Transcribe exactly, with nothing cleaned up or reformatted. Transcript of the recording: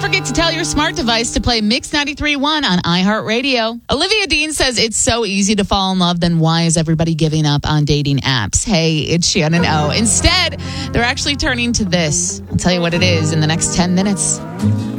forget to tell your smart device to play Mix ninety-three point one on iHeartRadio. Olivia Dean says it's so easy to fall in love, then why is everybody giving up on dating apps? Hey, it's Shannon O. Instead, they're actually turning to this. I'll tell you what it is in the next ten minutes.